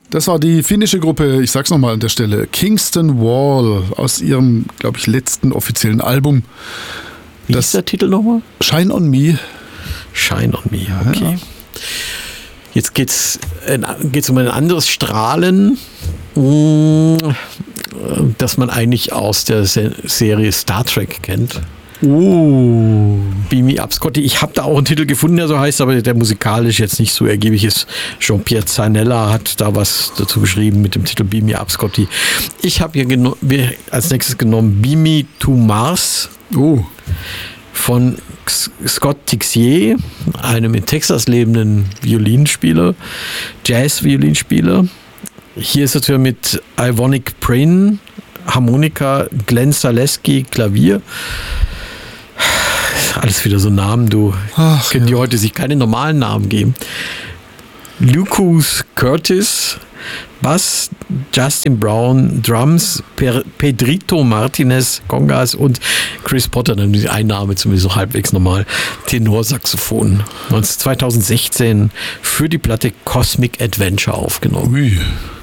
Das war die finnische Gruppe, ich sag's nochmal an der Stelle, Kingston Wall aus ihrem, glaube ich, letzten offiziellen Album. Wie ist der Titel nochmal? Shine on Me. Shine on Me, okay. Ja. Jetzt geht's um ein anderes Strahlen, das man eigentlich aus der Serie Star Trek kennt. Beam Me Up, Scotty. Ich habe da auch einen Titel gefunden, der so heißt, aber der musikalisch jetzt nicht so ergiebig ist. Jean-Pierre Zanella hat da was dazu geschrieben mit dem Titel Beam Me Up, Scotty. Ich habe hier als nächstes genommen Beam Me to Mars von Scott Tixier, einem in Texas lebenden Violinspieler, Jazz-Violinspieler. Hier ist es mit Ionic Prin, Harmonika, Glenn Zaleski, Klavier. Alles wieder so Namen, können die heute sich keine normalen Namen geben. Lucas Curtis, Bass, Justin Brown, Drums, Pedrito Martinez, Congas und Chris Potter, dann die Einnahme zumindest so halbwegs normal, Tenorsaxophon. 2016 für die Platte Cosmic Adventure aufgenommen.